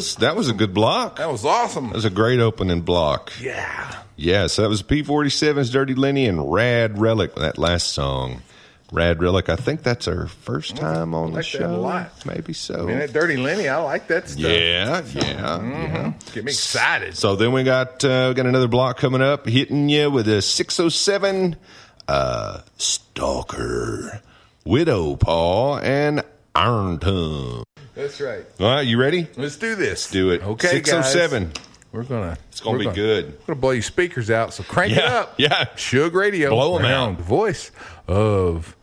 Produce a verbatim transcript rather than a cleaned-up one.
was that was a good block. That was awesome. That was a great opening block. Yeah. Yeah, so that was P forty-seven's Dirty Lenny and Rad Relic, that last song. Rad Relic, I think that's our first time on I like the that show. a lot. Maybe so. I mean, that Dirty Lenny, I like that stuff. Yeah, yeah, Mm-hmm. yeah. Get me excited. So then we got uh, got another block coming up, hitting you with a six oh seven uh, Stalker, Widow Paw, and Iron Tongue. That's right. All right, you ready? Let's do this. Do it. Okay, six oh seven. guys. We're gonna. It's gonna we're be good. We're gonna blow your speakers out. So crank it Yeah, up. yeah. Suge Radio. Blow 'em Round out. Voice of